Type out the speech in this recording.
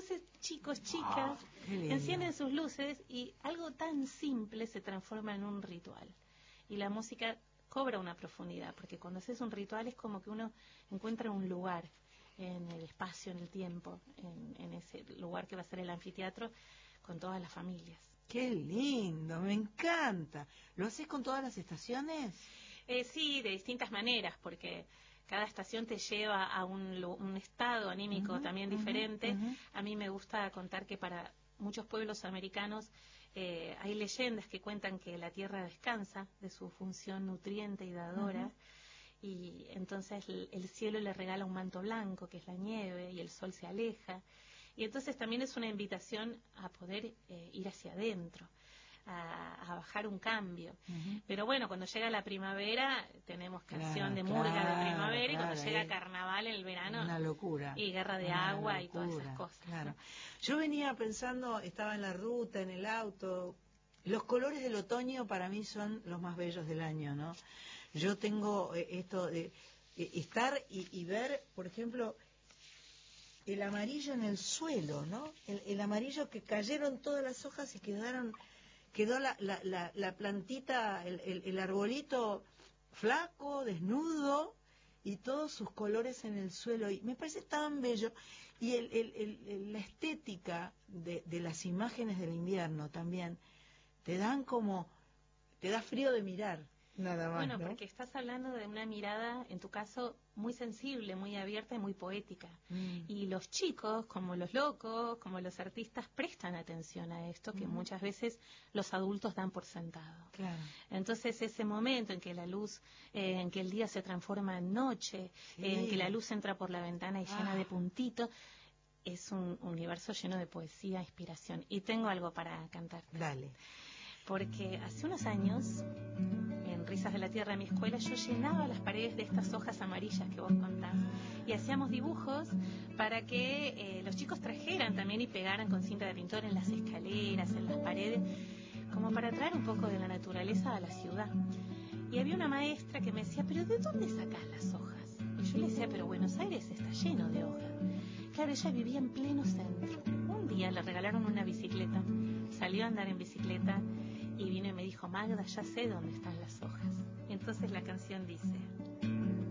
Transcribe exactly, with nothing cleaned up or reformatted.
entonces chicos, chicas, Oh, encienden sus luces y algo tan simple se transforma en un ritual. Y la música cobra una profundidad, porque cuando haces un ritual es como que uno encuentra un lugar en el espacio, en el tiempo, en, en ese lugar que va a ser el anfiteatro, con todas las familias. ¡Qué lindo! Me encanta. ¿Lo haces con todas las estaciones? Eh, sí, de distintas maneras, porque cada estación te lleva a un, un estado anímico uh-huh, también uh-huh, diferente. Uh-huh. A mí me gusta contar que para muchos pueblos americanos eh, hay leyendas que cuentan que la tierra descansa de su función nutriente y dadora, uh-huh. y entonces el, el cielo le regala un manto blanco, que es la nieve, y el sol se aleja. Y entonces también es una invitación a poder eh, ir hacia adentro, a, a bajar un cambio. Uh-huh. Pero bueno, cuando llega la primavera, tenemos canción claro, de murga claro, de primavera, claro, y cuando llega eh, carnaval en el verano, una locura. Y guerra de una agua locura, y todas esas cosas. Claro. ¿No? Yo venía pensando, estaba en la ruta, en el auto, los colores del otoño para mí son los más bellos del año, ¿no? Yo tengo eh, esto de eh, estar y, y ver, por ejemplo, el amarillo en el suelo, ¿no? El, el amarillo que cayeron todas las hojas y quedaron, quedó la, la, la, la plantita, el, el, el arbolito flaco, desnudo, y todos sus colores en el suelo. Y me parece tan bello. Y el, el, el, la estética de, de las imágenes del invierno también, te dan como, te da frío de mirar. Nada más, bueno, ¿no? Porque estás hablando de una mirada, en tu caso, muy sensible, muy abierta y muy poética. Mm. Y los chicos, como los locos, como los artistas, prestan atención a esto que mm. muchas veces los adultos dan por sentado. Claro. Entonces ese momento en que la luz, eh, en que el día se transforma en noche, sí. eh, en que la luz entra por la ventana y ah. llena de puntitos, es un universo lleno de poesía, inspiración. Y tengo algo para cantarte. Dale. Porque hace unos años, en Risas de la Tierra, en mi escuela, yo llenaba las paredes de estas hojas amarillas que vos contás y hacíamos dibujos para que eh, los chicos trajeran también y pegaran con cinta de pintor en las escaleras, en las paredes, como para traer un poco de la naturaleza a la ciudad. Y había una maestra que me decía, ¿pero de dónde sacás las hojas? Y yo le decía, pero Buenos Aires está lleno de hojas. Claro, ella vivía en pleno centro. Un día le regalaron una bicicleta, salió a andar en bicicleta y vino y me dijo, Magda, ya sé dónde están las hojas. Entonces la canción dice,